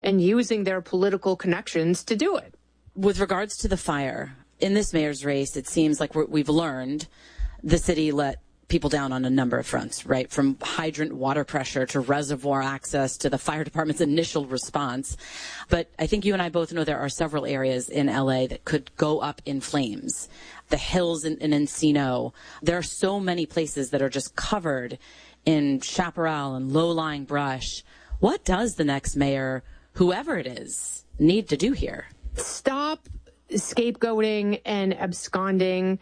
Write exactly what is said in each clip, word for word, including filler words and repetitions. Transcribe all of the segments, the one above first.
and using their political connections to do it. With regards to the fire, in this mayor's race, it seems like we're, we've learned the city let people down on a number of fronts, right? From hydrant water pressure to reservoir access to the fire department's initial response. But I think you and I both know there are several areas in L A that could go up in flames. The hills in, in Encino. There are so many places that are just covered in chaparral and low-lying brush. What does the next mayor, whoever it is, need to do here? Stop scapegoating and absconding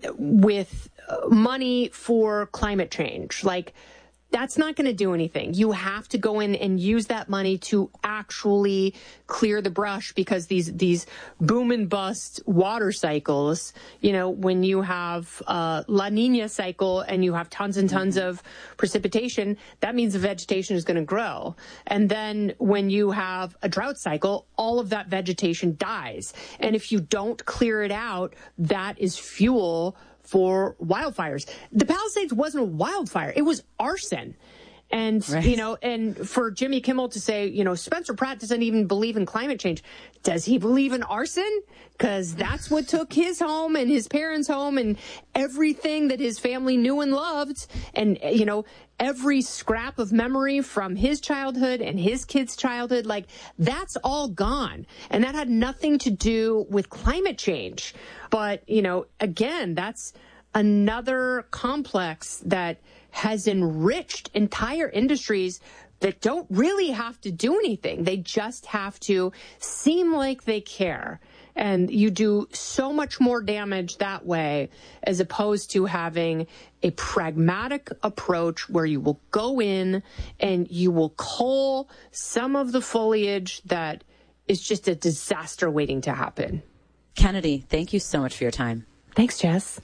with money for climate change. Like, that's not going to do anything. You have to go in and use that money to actually clear the brush, because these these boom and bust water cycles, you know, when you have a La Nina cycle and you have tons and tons mm-hmm. of precipitation, that means the vegetation is going to grow. And then when you have a drought cycle, all of that vegetation dies. And if you don't clear it out, that is fuel for wildfires. The Palisades wasn't a wildfire. It was arson. And, right. you know, and for Jimmy Kimmel to say, you know, Spencer Pratt doesn't even believe in climate change. Does he believe in arson? Because that's what took his home and his parents' home and everything that his family knew and loved. And, you know, every scrap of memory from his childhood and his kids' childhood, like, that's all gone. And that had nothing to do with climate change. But, you know, again, that's another complex that has enriched entire industries that don't really have to do anything. They just have to seem like they care. And you do so much more damage that way, as opposed to having a pragmatic approach where you will go in and you will cull some of the foliage that is just a disaster waiting to happen. Kennedy, thank you so much for your time. Thanks, Jess.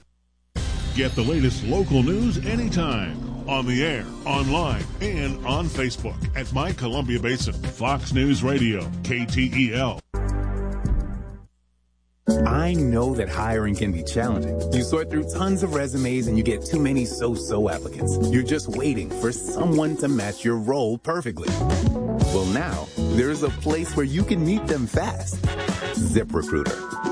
Get the latest local news anytime, on the air, online, and on Facebook at My Columbia Basin, Fox News Radio, K T E L. I know that hiring can be challenging. You sort through tons of resumes and you get too many so-so applicants. You're just waiting for someone to match your role perfectly. Well, now there's a place where you can meet them fast. ZipRecruiter.